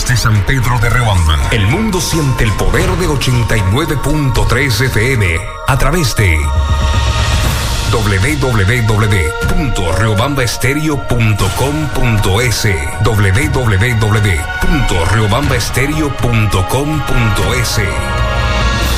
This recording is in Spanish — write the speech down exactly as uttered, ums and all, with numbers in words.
desde San Pedro de Riobamba. El mundo siente el poder de ochenta y nueve punto tres F M a través de doble u doble u doble u punto riobamba estéreo punto com punto es, doble u doble u doble u punto riobamba estéreo punto com punto es.